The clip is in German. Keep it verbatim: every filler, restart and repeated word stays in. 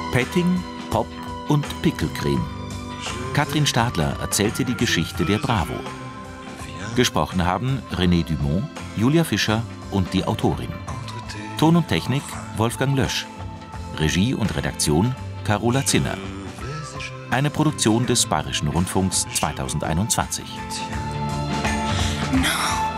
Petting, Pop und Pickelcreme. Katrin Stadler erzählte die Geschichte der Bravo. Gesprochen haben René Dumont, Julia Fischer und die Autorin. Ton und Technik Wolfgang Lösch. Regie und Redaktion Carola Zinner. Eine Produktion des Bayerischen Rundfunks zweitausendeinundzwanzig. No.